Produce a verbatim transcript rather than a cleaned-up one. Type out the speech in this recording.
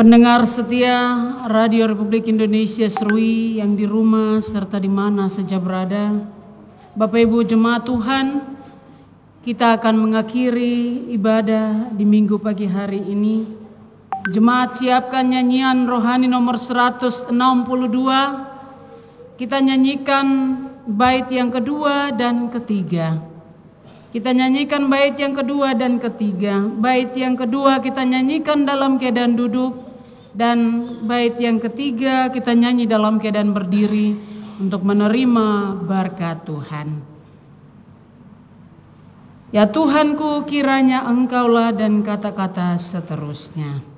Pendengar setia Radio Republik Indonesia Serui yang di rumah serta di mana saja berada, Bapak Ibu Jemaat Tuhan, kita akan mengakhiri ibadah di minggu pagi hari ini. Jemaat siapkan nyanyian rohani nomor seratus enam puluh dua. Kita nyanyikan bait yang kedua dan ketiga. Kita nyanyikan bait yang kedua dan ketiga. Bait yang kedua kita nyanyikan dalam keadaan duduk, dan bait yang ketiga kita nyanyi dalam keadaan berdiri untuk menerima berkat Tuhan. Ya Tuhanku, kiranya Engkaulah dan kata-kata seterusnya.